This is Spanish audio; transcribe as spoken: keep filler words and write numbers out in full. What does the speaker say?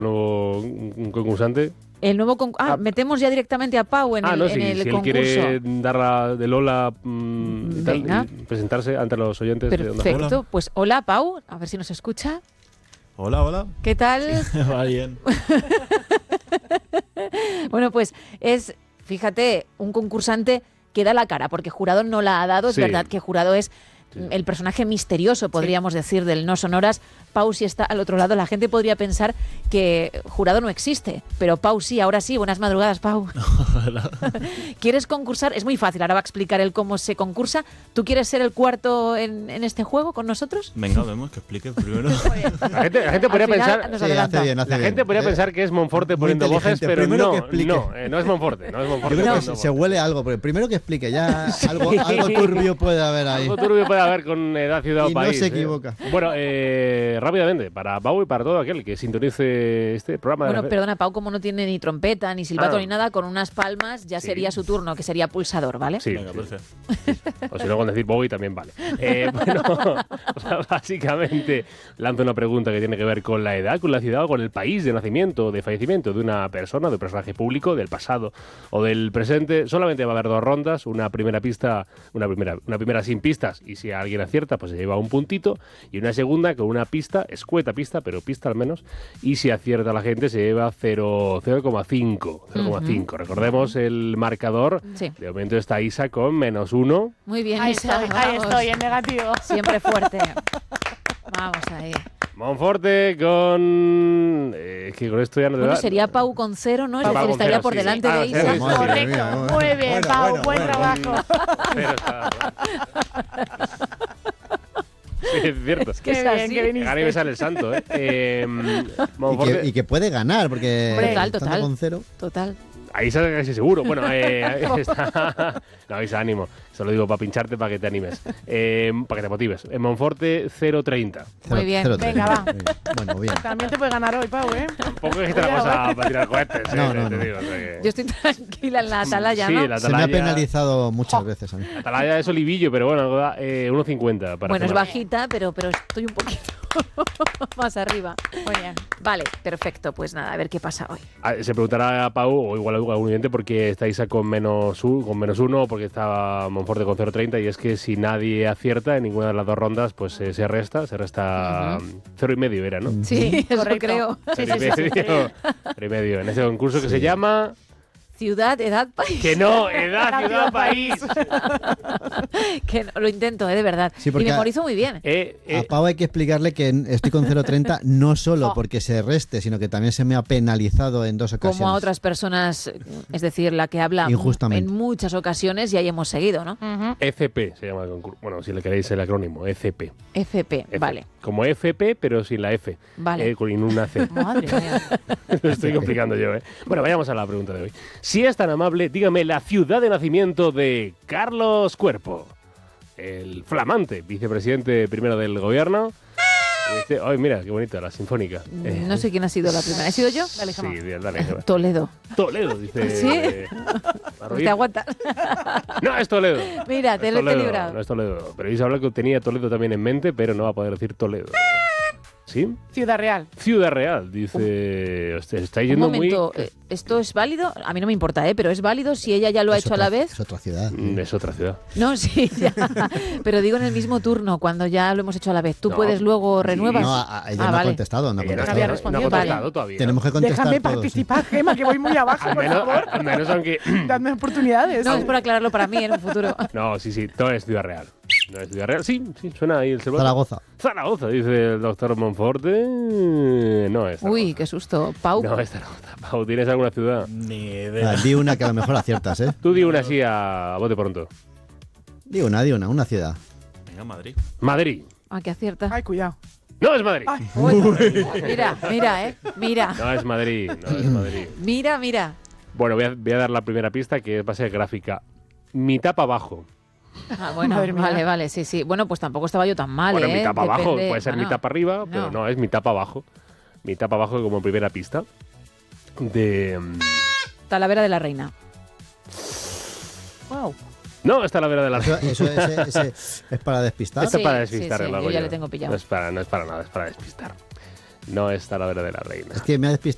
nuevo un concursante. El nuevo concurso. Ah, ah, metemos ya directamente a Pau en ah, el, no, en si, el si concurso. él quiere dar la de Lola mmm, y, tal, y presentarse ante los oyentes. Perfecto. De Onda. Pues hola, Pau. A ver si nos escucha. Hola, hola. ¿Qué tal? Sí, va bien. Bueno, pues es, fíjate, un concursante que da la cara, porque Jurado no la ha dado. Es sí. verdad que Jurado es sí. el personaje misterioso, podríamos sí. decir, del No Sonoras. Pau sí está al otro lado. La gente podría pensar que Jurado no existe, pero Pau sí, ahora sí. Buenas madrugadas, Pau. ¿Quieres concursar? Es muy fácil, ahora va a explicar él cómo se concursa. ¿Tú quieres ser el cuarto en, en este juego con nosotros? Venga, vemos que explique primero. La gente, la gente podría pensar, sí, hace bien, hace la bien. gente podría pensar que es Monforte poniendo voces, pero no, no, eh, no es Monforte, no es Monforte. Yo creo que se huele algo, pero primero que explique, ya sí. algo, algo turbio puede haber ahí. Algo turbio puede haber con edad, ciudad y o país. no se equivoca. Eh. Bueno, eh, rápidamente, para Pau y para todo aquel que sintonice este programa. Bueno, de la... perdona, Pau, como no tiene ni trompeta, ni silbato, ah. ni nada, con unas palmas ya sí. sería su turno, que sería pulsador, ¿vale? Sí, venga, perfecto. O si no, con decir Bowie también vale. Eh, bueno, básicamente lanzo una pregunta que tiene que ver con la edad, con la ciudad o con el país de nacimiento o de fallecimiento de una persona, de un personaje público, del pasado o del presente. Solamente va a haber dos rondas, una primera pista, una primera, una primera sin pistas, y si alguien acierta, pues se lleva un puntito, y una segunda con una pista, escueta pista, pero pista al menos, y si acierta la gente se lleva cero coma cinco. Uh-huh. Recordemos el marcador. Sí. De momento está Isa con menos uno. Muy bien, ahí Isa. Estoy, ahí estoy, en negativo. Siempre fuerte. Vamos ahí. Monforte con... Eh, es que con esto ya no te bueno, da... sería Pau con cero, ¿no? Es Pau decir, con estaría cero, por sí, delante sí. de Ah, Isa. sí, Correcto. Mía, bueno, muy bien, bueno, Pau. bueno, buen bueno, trabajo. Pero está... Sí, es cierto. Es que qué es bien, así. que viniste. Gana y me sale el santo, ¿eh? eh y, que, y que puede ganar, porque... Total, total. Con cero. Total. Ahí está casi seguro. Bueno, eh, ahí está. No, Isa, ánimo. Eso lo digo para pincharte, para que te animes. Eh, para que te motives. En Monforte, cero treinta. Muy bien. cero, venga, va. Bueno, bien. También te puede ganar hoy, Pau, ¿eh? Tampoco es que te la cosa para tirar cohetes. Eh, no, no, te no. digo, o sea que... Yo estoy tranquila en la atalaya, sí, ¿no? la Se me atalaya, ha penalizado muchas veces a mí. La atalaya es olivillo, pero bueno, da eh, uno cincuenta. Bueno, es bajita, pero, pero estoy un poquito más arriba. Muy bien. Vale, perfecto. Pues nada, a ver qué pasa hoy. Ah, se preguntará a Pau, o igual a algún oyente, por qué está Isa con menos, un, con menos uno, porque está Monforte con cero coma treinta, y es que si nadie acierta en ninguna de las dos rondas, pues eh, se resta, se resta uh-huh. cero y medio era, ¿no? Sí, eso correcto. creo. Sí, Cero sí, y sí, medio, sí. cero y medio, en ese concurso que Sí. se llama... Ciudad, edad, país. Que no, edad, ciudad, país. Que no, lo intento, ¿eh? De verdad. Sí, y porque memorizo muy bien. Eh, eh, A Pau hay que explicarle que estoy con cero coma treinta no solo Oh. porque se reste, sino que también se me ha penalizado en dos ocasiones. Como a otras personas, es decir, la que habla Injustamente. en muchas ocasiones y ahí hemos seguido, ¿no? Uh-huh. F P se llama el concurso. Bueno, si le queréis el acrónimo, F P. F P, F. vale. Como F P, pero sin la F. Vale. Eh, con una C. Madre mía. Lo estoy complicando yo, ¿eh? Bueno, vayamos a la pregunta de hoy. Si es tan amable, dígame la ciudad de nacimiento de Carlos Cuerpo, el flamante vicepresidente primero del gobierno. Este, ay, mira, qué bonita, la sinfónica. Eh, No sé quién ha sido la primera. ¿He sido yo? Dale, Sí, Gemma. dale, dale. Toledo. Toledo, dice. ¿Sí? eh, Te aguantas. No, es Toledo. Mira, te Es lo he Toledo, librado. No es Toledo. Pero Isa habla que tenía Toledo también en mente, pero no va a poder decir Toledo. ¿Sí? Ciudad Real. Ciudad Real, dice. Usted está Un yendo momento, muy. eh, ¿esto es válido? A mí no me importa, ¿eh? Pero ¿es válido si ella ya lo ha Es hecho otra- a la vez? Es otra ciudad. Mm, Es otra ciudad. No, sí, ya. Pero digo en el mismo turno, cuando ya lo hemos hecho a la vez. ¿Tú No. puedes luego renuevas? No, a- a- ella Ah, no vale. ha contestado, no ha Ella no, contestado. había no respondido. ha contestado Vale. todavía. Tenemos que contestar Déjame todos, participar, Gemma, que voy muy abajo, Al por menos, favor. al menos aunque. Dadme oportunidades. No, es por aclararlo para mí en un futuro. No, sí, sí, todo es Ciudad Real. No es Ciudad Real. Sí, sí, suena ahí el sí. celular. Zaragoza. Zaragoza, dice el doctor Monforte. No es Zaragoza. Uy, qué susto. Pau. No es Zaragoza. Pau, ¿tienes alguna ciudad? Ni Ah, idea. di una que a lo mejor aciertas, ¿eh? Tú di una así a bote pronto. Di una, di una, una ciudad. Venga, Madrid. Madrid. Ah, que acierta. Ay, cuidado. No es Madrid. Ay, Uy, mira, mira, ¿eh? Mira. No es Madrid. No es Madrid. Mira, mira. Bueno, voy a, voy a dar la primera pista, que va a ser gráfica. Mitad para abajo. Ah, bueno, Madre mía. vale, vale, sí, sí. Bueno, pues tampoco estaba yo tan mal, Bueno, ¿eh? mitad para abajo. Depende- Puede ser bueno, mitad para arriba, pero no. no, es mitad para abajo. Mitad para abajo como primera pista. De... mm, Talavera de la Reina. wow. No, está la vera de la... Eso, eso ese- ese es para despistar. Esto Sí, es para sí, despistar sí, el yo lago ya yo. le tengo pillado. No es para, no es para nada, es para despistar. No es Talavera de la Reina. Es que me ha despistado.